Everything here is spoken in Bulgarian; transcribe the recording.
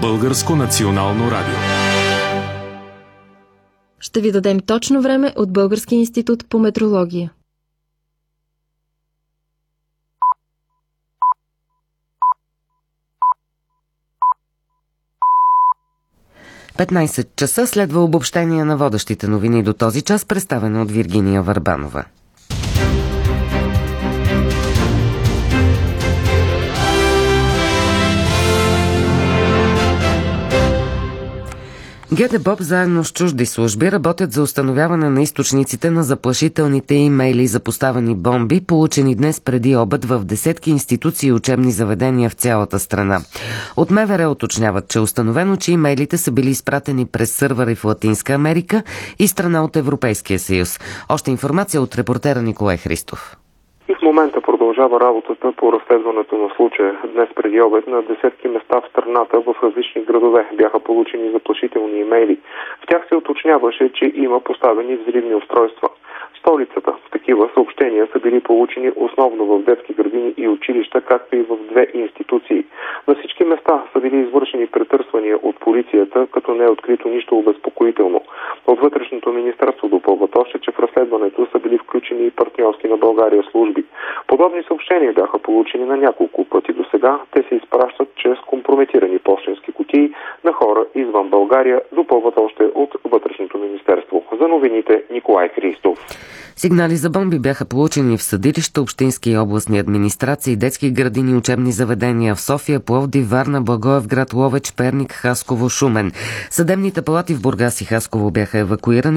Българско национално радио. Ще ви дадем точно време от Българския институт по метрология. часа следва обобщение на водещите новини до този час, представено от Виргиния Върбанова. ГДБОП заедно с чужди служби работят за установяване на източниците на заплашителните имейли за поставени бомби, получени днес преди обед в десетки институции и учебни заведения в цялата страна. От МВР уточняват, че е установено, че имейлите са били изпратени през сървъри в Латинска Америка и страна от Европейския съюз. Още информация от репортера Николай Христов. И в момента продължава работата по разследването на случая. Днес преди обед на десетки места в страната в различни градове бяха получени заплашителни имейли. В тях се уточняваше, че има поставени взривни устройства. В столицата такива съобщения са били получени основно в детски градини и училища, както и в две институции. На всички места са били извършени претърсвания от полицията, като не е открито нищо обезпокоително. От Вътрешното министерство допълват още, че в разследването са били включени и партньорски на България служби. Подобни съобщения бяха получени на няколко пъти до сега. Те се изпращат чрез компрометирани пощенски кутии на хора извън България, допълват още от Вътрешното министерство. За новините Николай Христов. Сигнали за бомби бяха получени в съдилища, общински и областни администрации, детски градини, учебни заведения в София, Пловдив, Варна, Благоевград, Ловеч, Перник, Хасково, Шумен. Съдебните палати в Бургас и Хасково бяха евакуирани